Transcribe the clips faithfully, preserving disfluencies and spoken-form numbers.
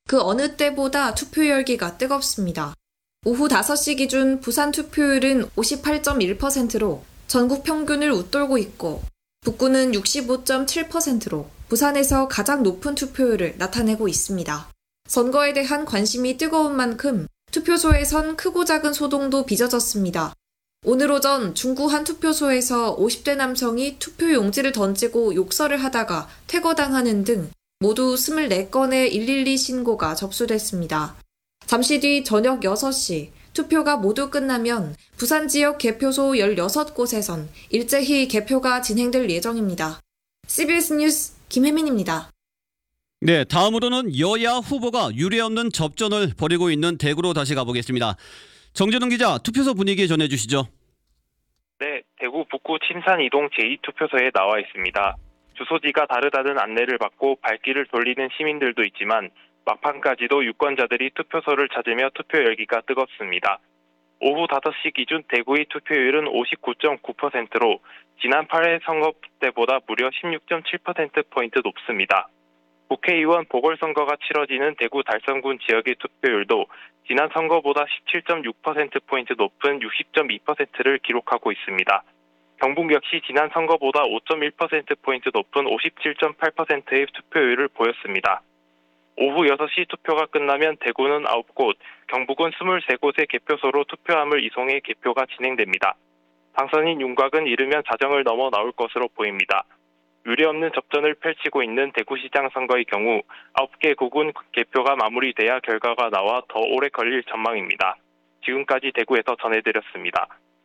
그 어느 때보다 투표 열기가 뜨겁습니다. 오후 다섯 시 기준 부산 투표율은 오십팔 점 일 퍼센트로 전국 평균을 웃돌고 있고 북구는 육십오 점 칠 퍼센트로 부산에서 가장 높은 투표율을 나타내고 있습니다. 선거에 대한 관심이 뜨거운 만큼 투표소에선 크고 작은 소동도 빚어졌습니다. 오늘 오전 중구 한 투표소에서 오십 대 남성이 투표 용지를 던지고 욕설을 하다가 퇴거당하는 등 모두 이십사 건의 일일이 신고가 접수됐습니다. 잠시 뒤 저녁 여섯 시 투표가 모두 끝나면 부산 지역 개표소 열여섯 곳에선 일제히 개표가 진행될 예정입니다. 씨비에스 뉴스 김혜민입니다. 네, 다음으로는 여야 후보가 유례없는 접전을 벌이고 있는 대구로 다시 가보겠습니다. 정재동 기자, 투표소 분위기 전해주시죠. 네, 대구 북구 침산 이동 제이 투표소에 나와 있습니다. 주소지가 다르다는 안내를 받고 발길을 돌리는 시민들도 있지만 막판까지도 유권자들이 투표소를 찾으며 투표 열기가 뜨겁습니다. 오후 다섯 시 기준 대구의 투표율은 오십구 점 구 퍼센트로 지난 팔 회 선거 때보다 무려 십육 점 칠 퍼센트포인트 높습니다. 국회의원 보궐선거가 치러지는 대구 달성군 지역의 투표율도 지난 선거보다 십칠 점 육 퍼센트포인트 높은 육십 점 이 퍼센트를 기록하고 있습니다. 경북 역시 지난 선거보다 오 점 일 퍼센트포인트 높은 오십칠 점 팔 퍼센트의 투표율을 보였습니다. 오후 여섯 시 투표가 끝나면 대구는 아홉 곳, 경북은 이십삼 곳의 개표소로 투표함을 이송해 개표가 진행됩니다. 당선인 윤곽은 이르면 자정을 넘어 나올 것으로 보입니다. 유례없는 접전을 펼치고 있는 대구시장 선거의 경우 아홉 개 구군 개표가 마무리돼야 결과가 나와 더 오래 걸릴 전망입니다. 지금까지 대구에서 전해드렸습니다.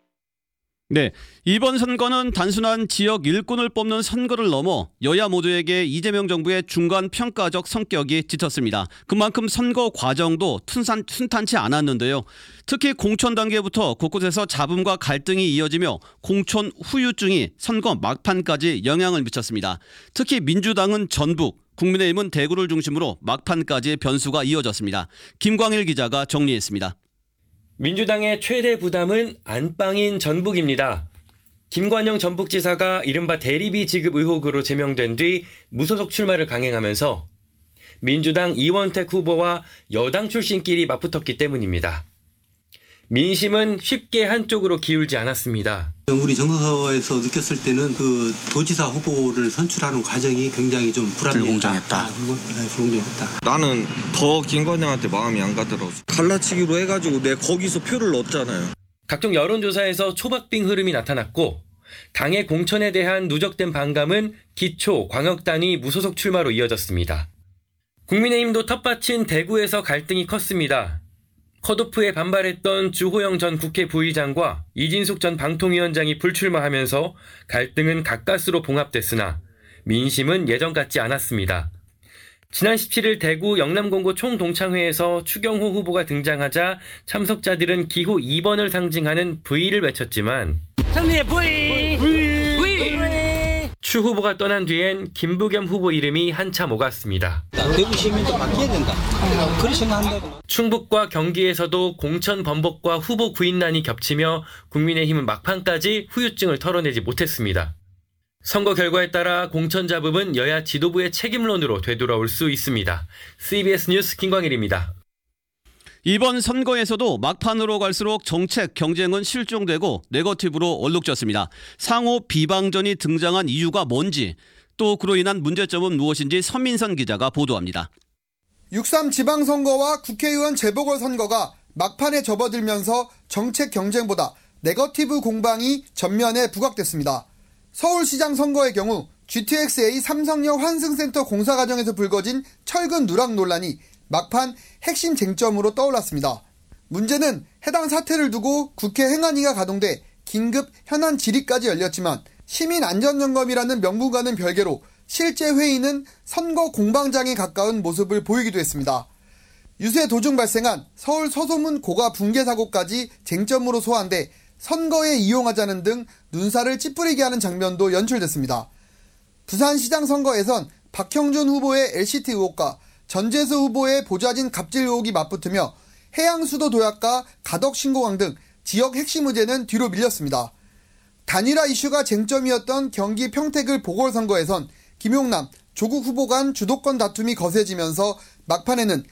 네, 이번 선거는 단순한 지역 일꾼을 뽑는 선거를 넘어 여야 모두에게 이재명 정부의 중간 평가적 성격이 짙었습니다. 그만큼 선거 과정도 툰산, 순탄치 않았는데요. 특히 공천 단계부터 곳곳에서 잡음과 갈등이 이어지며 공천 후유증이 선거 막판까지 영향을 미쳤습니다. 특히 민주당은 전북, 국민의힘은 대구를 중심으로 막판까지 변수가 이어졌습니다. 김광일 기자가 정리했습니다. 민주당의 최대 부담은 안방인 전북입니다. 김관영 전북지사가 이른바 대리비 지급 의혹으로 제명된 뒤 무소속 출마를 강행하면서 민주당 이원택 후보와 여당 출신끼리 맞붙었기 때문입니다. 민심은 쉽게 한쪽으로 기울지 않았습니다. 우리 정서에서 느꼈을 때는 그 도지사 후보를 선출하는 과정이 굉장히 좀 불합리했다. 불공정했다. 나는 더 김관영한테 마음이 안 가더라고. 갈라치기로 해가지고 내 거기서 표를 넣었잖아요. 각종 여론조사에서 초박빙 흐름이 나타났고 당의 공천에 대한 누적된 반감은 기초, 광역단위 무소속 출마로 이어졌습니다. 국민의힘도 텃밭인 대구에서 갈등이 컸습니다. 컷오프에 반발했던 주호영 전 국회 부의장과 이진숙 전 방통위원장이 불출마하면서 갈등은 가까스로 봉합됐으나 민심은 예전 같지 않았습니다. 지난 십칠 일 대구 영남공고 총동창회에서 추경호 후보가 등장하자 참석자들은 기호 이 번을 상징하는 V를 외쳤지만 승리의 V! V! V! 추 후보가 떠난 뒤엔 김부겸 후보 이름이 한참 오갔습니다. 대구 시민도 바뀌어야 된다. 그렇게 생각한다고. 충북과 경기에서도 공천 번복과 후보 구인난이 겹치며 국민의힘은 막판까지 후유증을 털어내지 못했습니다. 선거 결과에 따라 공천 잡음은 여야 지도부의 책임론으로 되돌아올 수 있습니다. 씨비에스 뉴스 김광일입니다. 이번 선거에서도 막판으로 갈수록 정책 경쟁은 실종되고 네거티브로 얼룩졌습니다. 상호 비방전이 등장한 이유가 뭔지, 또 그로 인한 문제점은 무엇인지 선민선 기자가 보도합니다. 육삼 지방선거와 국회의원 재보궐선거가 막판에 접어들면서 정책 경쟁보다 네거티브 공방이 전면에 부각됐습니다. 서울시장 선거의 경우 지티엑스에이 삼성역 환승센터 공사 과정에서 불거진 철근 누락 논란이 막판 핵심 쟁점으로 떠올랐습니다. 문제는 해당 사태를 두고 국회 행안위가 가동돼 긴급 현안 질의까지 열렸지만 시민안전점검이라는 명분과는 별개로 실제 회의는 선거 공방장에 가까운 모습을 보이기도 했습니다. 유세 도중 발생한 서울 서소문 고가 붕괴 사고까지 쟁점으로 소환돼 선거에 이용하자는 등 눈살을 찌푸리게 하는 장면도 연출됐습니다. 부산시장 선거에선 박형준 후보의 엘시티 의혹과 전재수 후보의 보좌진 갑질 의혹이 맞붙으며 해양수도 도약과 가덕신고강 등 지역 핵심 의제는 뒤로 밀렸습니다. 단일화 이슈가 쟁점이었던 경기 평택을 보궐선거에선 김용남, 조국 후보 간 주도권 다툼이 거세지면서 막판에는